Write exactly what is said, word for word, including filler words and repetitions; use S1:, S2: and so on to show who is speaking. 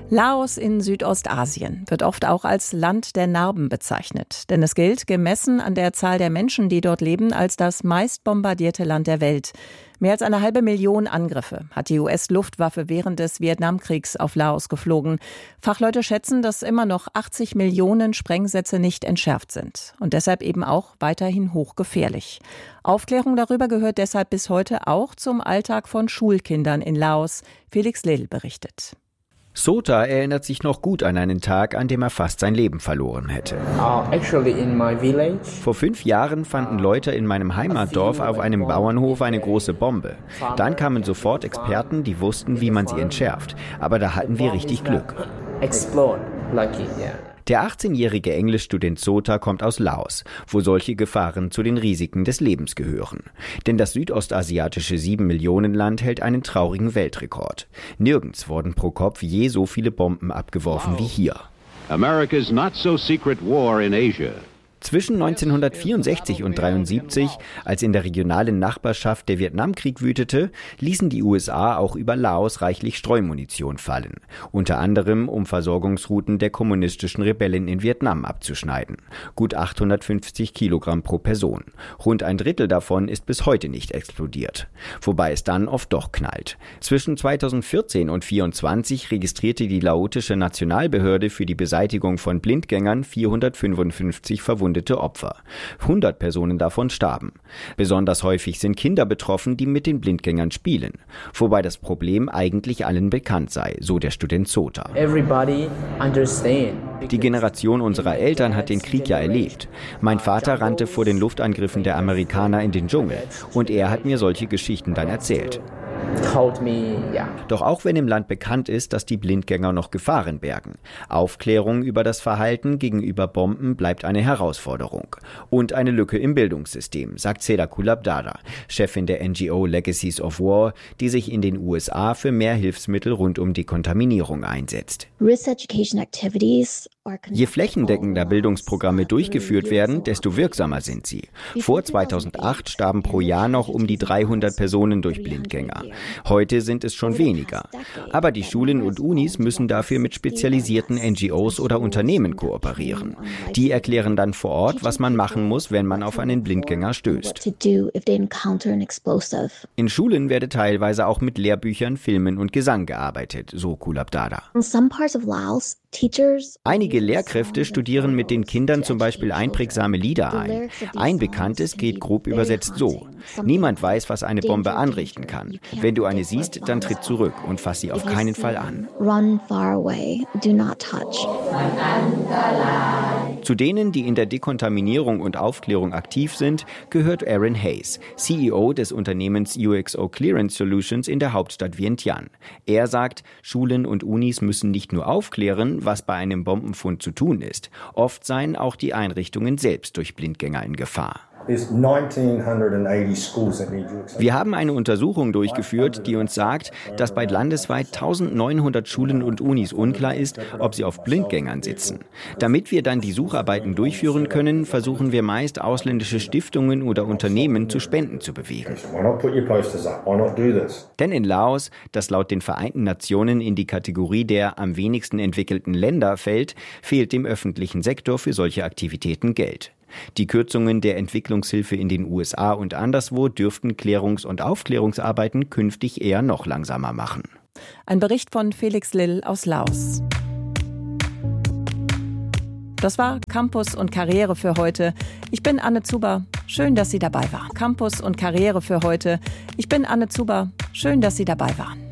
S1: Laos in Südostasien wird oft auch als Land der Narben bezeichnet. Denn es gilt, gemessen an der Zahl der Menschen, die dort leben, als das meist bombardierte Land der Welt. Mehr als eine halbe Million Angriffe hat die U S-Luftwaffe während des Vietnamkriegs auf Laos geflogen. Fachleute schätzen, dass immer noch achtzig Millionen Sprengsätze nicht entschärft sind. Und deshalb eben auch weiterhin hochgefährlich. Aufklärung darüber gehört deshalb bis heute auch zum Alltag von Schulkindern in Laos. Felix Lill berichtet.
S2: Sota erinnert sich noch gut an einen Tag, an dem er fast sein Leben verloren hätte. Vor fünf Jahren fanden Leute in meinem Heimatdorf auf einem Bauernhof eine große Bombe. Dann kamen sofort Experten, die wussten, wie man sie entschärft. Aber da hatten wir richtig Glück. Der achtzehnjährige Englischstudent Sota kommt aus Laos, wo solche Gefahren zu den Risiken des Lebens gehören. Denn das südostasiatische sieben-Millionen-Land hält einen traurigen Weltrekord. Nirgends wurden pro Kopf je so viele Bomben abgeworfen wie hier.
S3: America's not so secret war in Asia.
S2: Zwischen neunzehnhundertvierundsechzig und dreiundsiebzig, als in der regionalen Nachbarschaft der Vietnamkrieg wütete, ließen die U S A auch über Laos reichlich Streumunition fallen. Unter anderem, um Versorgungsrouten der kommunistischen Rebellen in Vietnam abzuschneiden. Gut achthundertfünfzig Kilogramm pro Person. Rund ein Drittel davon ist bis heute nicht explodiert. Wobei es dann oft doch knallt. Zwischen zweitausendvierzehn und vierundzwanzig registrierte die laotische Nationalbehörde für die Beseitigung von Blindgängern vierhundertfünfundfünfzig verwundete Opfer. hundert Personen davon starben. Besonders häufig sind Kinder betroffen, die mit den Blindgängern spielen. Wobei das Problem eigentlich allen bekannt sei, so der Student Sota. Die Generation unserer Eltern hat den Krieg ja erlebt. Mein Vater rannte vor den Luftangriffen der Amerikaner in den Dschungel und er hat mir solche Geschichten dann erzählt. Doch auch wenn im Land bekannt ist, dass die Blindgänger noch Gefahren bergen, Aufklärung über das Verhalten gegenüber Bomben bleibt eine Herausforderung. Und eine Lücke im Bildungssystem, sagt Seda Kulabdada, Chefin der N G O Legacies of War, die sich in den U S A für mehr Hilfsmittel rund um Dekontaminierung einsetzt. Je flächendeckender Bildungsprogramme durchgeführt werden, desto wirksamer sind sie. Vor zweitausendacht starben pro Jahr noch um die dreihundert Personen durch Blindgänger. Heute sind es schon weniger. Aber die Schulen und Unis müssen dafür mit spezialisierten N G Os oder Unternehmen kooperieren. Die erklären dann vor Ort, was man machen muss, wenn man auf einen Blindgänger stößt. In Schulen werde teilweise auch mit Lehrbüchern, Filmen und Gesang gearbeitet, so Kulabdada. Einige Lehrkräfte studieren mit den Kindern zum Beispiel einprägsame Lieder ein. Ein bekanntes geht grob übersetzt so: Niemand weiß, was eine Bombe anrichten kann. Wenn du eine siehst, dann tritt zurück und fass sie auf keinen Fall an. Zu denen, die in der Dekontaminierung und Aufklärung aktiv sind, gehört Aaron Hayes, C E O des Unternehmens U X O Clearance Solutions in der Hauptstadt Vientiane. Er sagt, Schulen und Unis müssen nicht nur aufklären, was bei einem Bombenfund zu tun ist. Oft seien auch die Einrichtungen selbst durch Blindgänger in Gefahr. Wir haben eine Untersuchung durchgeführt, die uns sagt, dass bei landesweit eintausendneunhundert Schulen und Unis unklar ist, ob sie auf Blindgängern sitzen. Damit wir dann die Sucharbeiten durchführen können, versuchen wir meist, ausländische Stiftungen oder Unternehmen zu Spenden zu bewegen. Denn in Laos, das laut den Vereinten Nationen in die Kategorie der am wenigsten entwickelten Länder fällt, fehlt dem öffentlichen Sektor für solche Aktivitäten Geld. Die Kürzungen der Entwicklungshilfe in den U S A und anderswo dürften Klärungs- und Aufklärungsarbeiten künftig eher noch langsamer machen.
S1: Ein Bericht von Felix Lill aus Laos. Das war Campus und Karriere für heute. Ich bin Anne Zuber. Schön, dass Sie dabei waren. Campus und Karriere für heute. Ich bin Anne Zuber. Schön, dass Sie dabei waren.